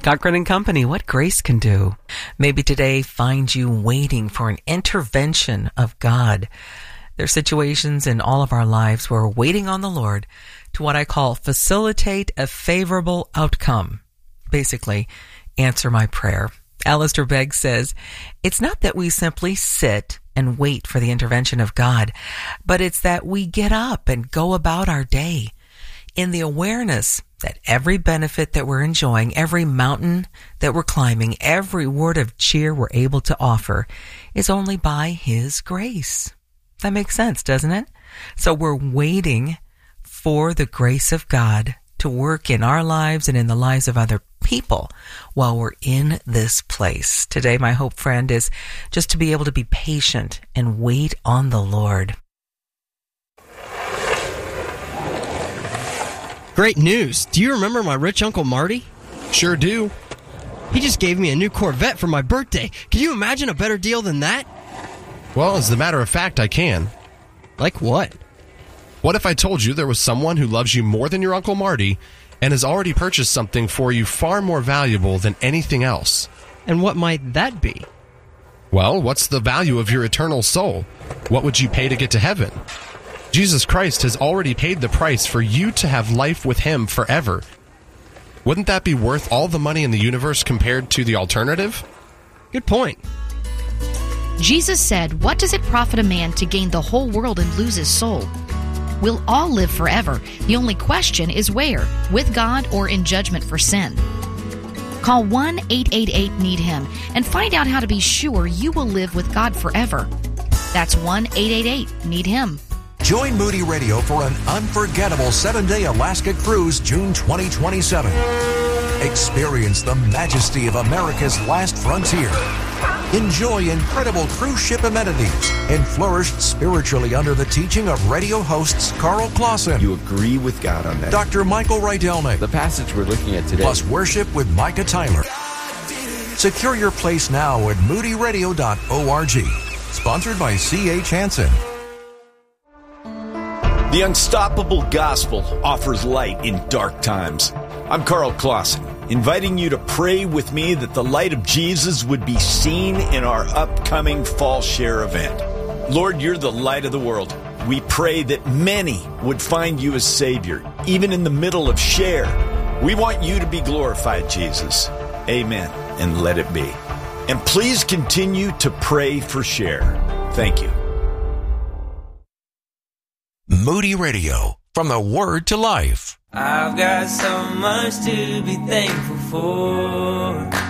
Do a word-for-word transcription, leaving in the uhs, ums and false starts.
Cochran and Company, what grace can do. Maybe today finds you waiting for an intervention of God. There are situations in all of our lives where we're waiting on the Lord to what I call facilitate a favorable outcome. Basically, answer my prayer. Alistair Begg says, it's not that we simply sit and wait for the intervention of God, but it's that we get up and go about our day in the awareness that every benefit that we're enjoying, every mountain that we're climbing, every word of cheer we're able to offer is only by His grace. That makes sense, doesn't it? So we're waiting for the grace of God to work in our lives and in the lives of other people while we're in this place. Today, my hope, friend, is just to be able to be patient and wait on the Lord. Great news. Do you remember my rich Uncle Marty? Sure do. He just gave me a new Corvette for my birthday. Can you imagine a better deal than that? Well, as a matter of fact, I can. Like what? What if I told you there was someone who loves you more than your Uncle Marty and has already purchased something for you far more valuable than anything else? And what might that be? Well, what's the value of your eternal soul? What would you pay to get to heaven? Jesus Christ has already paid the price for you to have life with Him forever. Wouldn't that be worth all the money in the universe compared to the alternative? Good point. Jesus said, "What does it profit a man to gain the whole world and lose his soul?" We'll all live forever. The only question is where, with God or in judgment for sin. Call one eight eight eight need him and find out how to be sure you will live with God forever. That's one eight eight eight need him. Join Moody Radio for an unforgettable seven-day Alaska cruise June twenty twenty-seven. Experience the majesty of America's last frontier. Enjoy incredible cruise ship amenities and flourish spiritually under the teaching of radio hosts Carl Clausen. You agree with God on that. Doctor Michael Rydelnik. The passage we're looking at today. Plus worship with Micah Tyler. Secure your place now at moody radio dot org. Sponsored by C H Hansen. The Unstoppable Gospel offers light in dark times. I'm Carl Clausen, inviting you to pray with me that the light of Jesus would be seen in our upcoming Fall Share event. Lord, you're the light of the world. We pray that many would find you as Savior, even in the middle of Share. We want you to be glorified, Jesus. Amen, and let it be. And please continue to pray for Share. Thank you. Moody Radio, from the Word to Life. I've got so much to be thankful for.